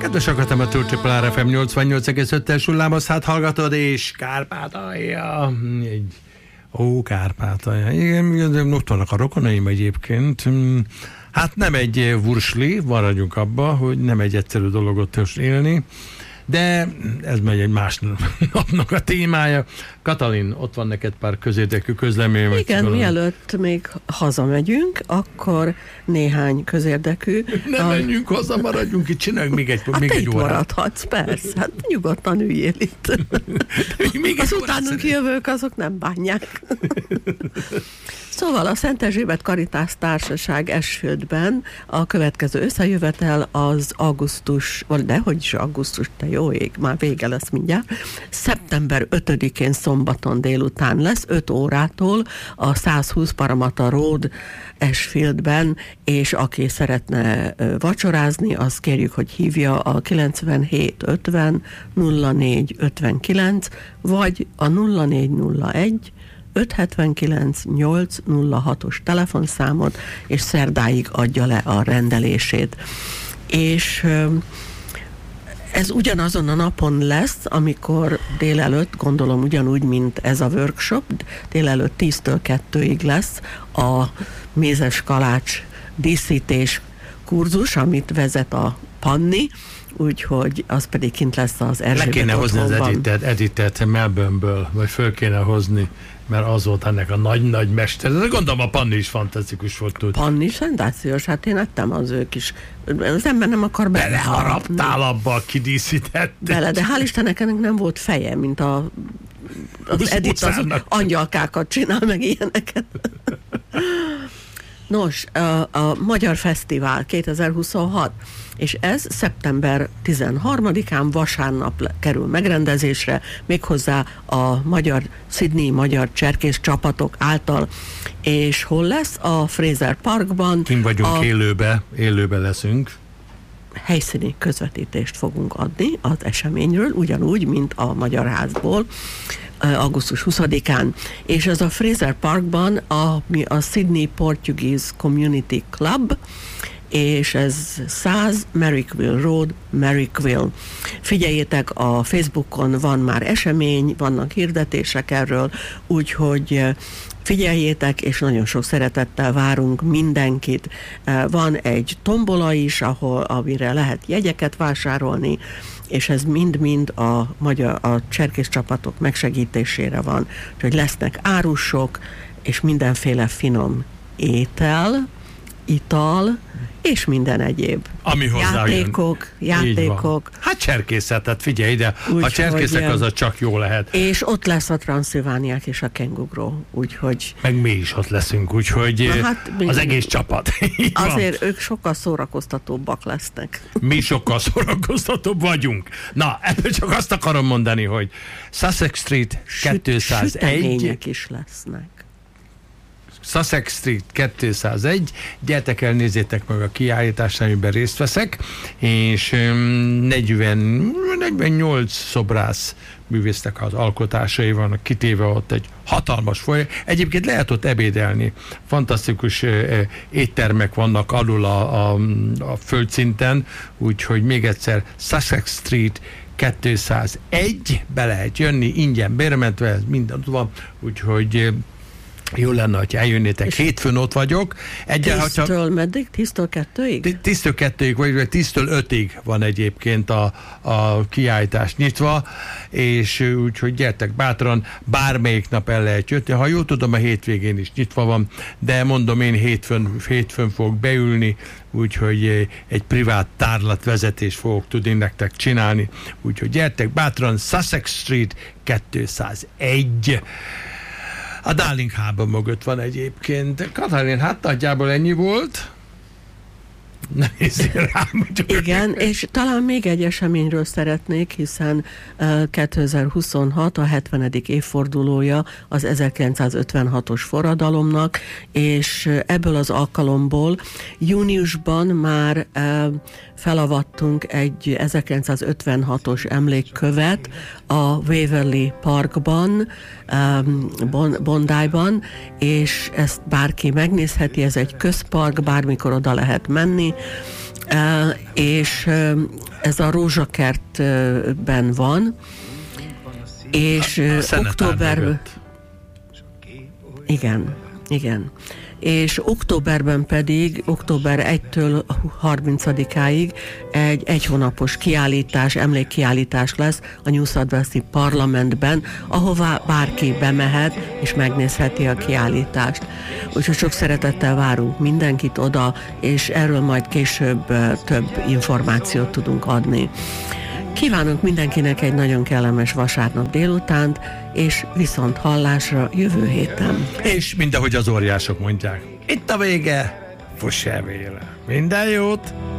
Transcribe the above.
Kedves akatom, a Tripla FM 88,5-es hullámoszát hallgatod, és Kárpátalja. Kárpátalja. Igen, ott vannak a rokonaim egyébként. Hát nem egy vursli, maradjunk abba, hogy nem egy egyszerű dolog ott élni, de ez megy egy más napnak a témája. Katalin, ott van neked pár közérdekű közlemény. Igen, mielőtt még hazamegyünk, akkor néhány közérdekű. Nem menjünk haza, maradjunk itt, csináljunk még egy órát. Maradhatsz, persze, hát nyugodtan üljél itt. Az utánunk jövők, azok nem bánják. Szóval a Szent Erzsébet Karitász Társaság Esföldben a következő összejövetel az augusztus, vagy dehogy is augusztus, te jó ég, már vége lesz mindjárt, szeptember 5-én szombaton délután lesz, 5 órától a 120 Paramata Road Esfieldben, és aki szeretne vacsorázni, azt kérjük, hogy hívja a 97 50 04 59, vagy a 0401 579 806-os telefonszámot, és szerdáig adja le a rendelését. És ez ugyanazon a napon lesz, amikor délelőtt, gondolom ugyanúgy, mint ez a workshop, délelőtt 10-től 2-ig lesz a mézes kalács díszítés kurzus, amit vezet a Panni, úgyhogy az pedig kint lesz az Erzsébet otthonban. Le kéne hozni az Editet Melbourneből, vagy föl kéne hozni, mert az volt ennek a nagy-nagy mester. De gondolom a Panni is fantasztikus volt. Panni szenzációs, hát én ettem az ők is. Az ember nem akar beleharaptál abba, kidíszített. Bele, de hál' Istennek ennek nem volt feje, mint az Edit, az angyalkákat csinál, meg ilyeneket. Nos, a Magyar Fesztivál 2026, és ez szeptember 13-án vasárnap kerül megrendezésre, méghozzá a Sydney magyar cserkész csapatok által. És hol lesz? A Fraser Parkban. Kim vagyunk élőbe leszünk. Helyszíni közvetítést fogunk adni az eseményről, ugyanúgy, mint a Magyar Házból, augusztus 20-án. És ez a Fraser Parkban a Sydney Portuguese Community Club, és ez 100 Merrickville Road, Merrickville. Figyeljétek, a Facebookon van már esemény, vannak hirdetések erről, úgyhogy figyeljétek, és nagyon sok szeretettel várunk mindenkit. Van egy tombola is, amire lehet jegyeket vásárolni, és ez mind-mind a cserkész csapatok megsegítésére van. Úgyhogy lesznek árusok, és mindenféle finom étel, ital, és minden egyéb. Ami játékok. Hát cserkészetet, figyelj ide, a cserkészek az csak jó lehet. És ott lesz a Transzilvániák és a Kengugró, úgyhogy... Meg mi is ott leszünk, úgyhogy az egész csapat. Azért ők sokkal szórakoztatóbbak lesznek. Mi sokkal szórakoztatóbb vagyunk. Na, ebből csak azt akarom mondani, hogy Sussex Street 201... Sütemények is lesznek. Sussex Street 201, gyertek el, nézzétek meg a kiállítást, amiben részt veszek, és 48 szobrász művésznek az alkotásai vannak kitéve ott egy hatalmas folyam. Egyébként lehet ott ebédelni. Fantasztikus éttermek vannak alul a földszinten, úgyhogy még egyszer Sussex Street 201, be lehet jönni, ingyen bérmentve, minden van, úgyhogy jó lenne, hogyha eljönnétek. Hétfőn ott vagyok. 10-től meddig? 10-től 2-ig? 10-től 2-ig, vagy 10-től 5-ig van egyébként a kiállítás nyitva, és úgyhogy gyertek bátran, bármelyik nap el lehet jönni. Ha jól tudom, a hétvégén is nyitva van, de mondom, én hétfőn fogok beülni, úgyhogy egy privát tárlatvezetést fogok tudni nektek csinálni. Úgyhogy gyertek bátran, Sussex Street 201. A Darling Harbour mögött van egyébként. Katalin, hát nagyjából ennyi volt. Ne nézzél rám. Igen, és talán még egy eseményről szeretnék, hiszen 2026 a 70. évfordulója az 1956-os forradalomnak, és ebből az alkalomból júniusban már felavattunk egy 1956-os emlékkövet a Waverley Parkban, Bondiban, és ezt bárki megnézheti, ez egy közpark, bármikor oda lehet menni, és ez a Rózsakertben van, és októberben... Igen. És októberben pedig, október 1-től 30-áig egy hónapos kiállítás, emlékkiállítás lesz a New South Wales-i parlamentben, ahová bárki bemehet és megnézheti a kiállítást. Úgyhogy sok szeretettel várunk mindenkit oda, és erről majd később több információt tudunk adni. Kívánunk mindenkinek egy nagyon kellemes vasárnap délutánt, és viszont hallásra jövő héten. És mindahogy az óriások mondják, itt a vége, fuss el véle. Minden jót!